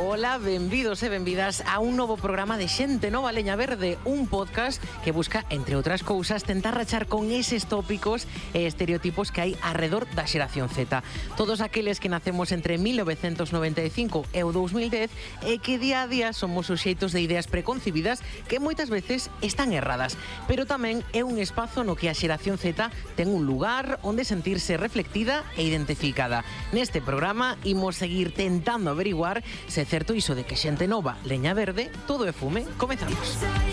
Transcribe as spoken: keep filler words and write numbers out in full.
Ola, benvidos e benvidas a un novo programa de Xente Nova Leña Verde, un podcast que busca, entre outras cousas, tentar rachar con eses tópicos e estereotipos que hai arredor da xeración Z. Todos aqueles que nacemos entre mil novecentos noventa e cinco e o dous mil dez e que día a día somos suxeitos de ideas preconcebidas que moitas veces están erradas. Pero tamén é un espazo no que a xeración Z ten un lugar onde sentirse reflectida e identificada. Neste programa imos seguir tentando averiguar se é certo iso de que xente nova, leña verde, todo é fume. Comezamos.